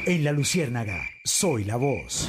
En La Luciérnaga, soy la voz.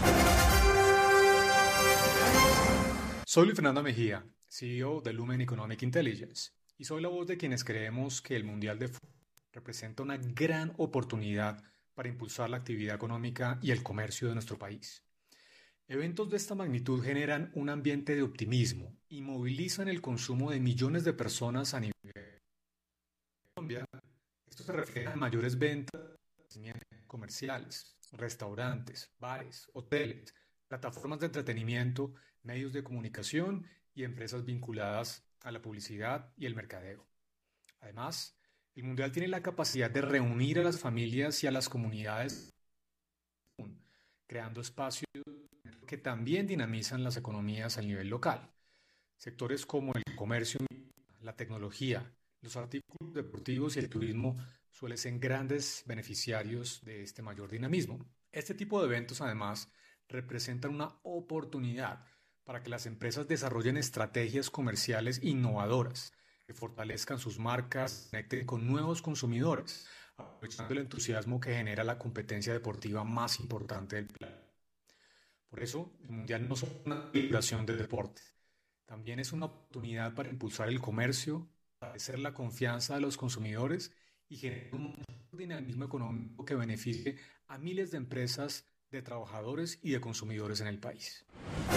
Soy Luis Fernando Mejía, CEO de Lumen Economic Intelligence, y soy la voz de quienes creemos que el Mundial de Fútbol representa una gran oportunidad para impulsar la actividad económica y el comercio de nuestro país. Eventos de esta magnitud generan un ambiente de optimismo y movilizan el consumo de millones de personas a nivel de Colombia. Esto se refleja en mayores ventas comerciales, restaurantes, bares, hoteles, plataformas de entretenimiento, medios de comunicación y empresas vinculadas a la publicidad y el mercadeo. Además, el Mundial tiene la capacidad de reunir a las familias y a las comunidades, creando espacios que también dinamizan las economías a nivel local. Sectores como el comercio, la tecnología, los artículos deportivos y el turismo suelen ser grandes beneficiarios de este mayor dinamismo. Este tipo de eventos, además, representan una oportunidad para que las empresas desarrollen estrategias comerciales innovadoras, que fortalezcan sus marcas, conecten con nuevos consumidores, aprovechando el entusiasmo que genera la competencia deportiva más importante del planeta. Por eso, el Mundial no es una celebración del deporte, también es una oportunidad para impulsar el comercio, fortalecer la confianza de los consumidores y generar un dinamismo económico que beneficie a miles de empresas, de trabajadores y de consumidores en el país.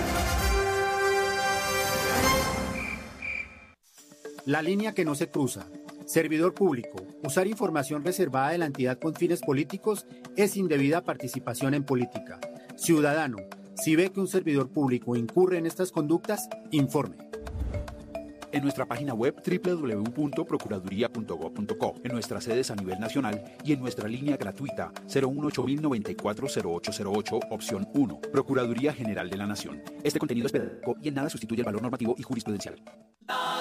La línea que no se cruza. Servidor público. Usar información reservada de la entidad con fines políticos es indebida participación en política. Ciudadano, si ve que un servidor público incurre en estas conductas, informe. En nuestra página web www.procuraduría.gov.co, en nuestras sedes a nivel nacional y en nuestra línea gratuita 018-094-0808, opción 1, Procuraduría General de la Nación. Este contenido es pedagógico y en nada sustituye el valor normativo y jurisprudencial.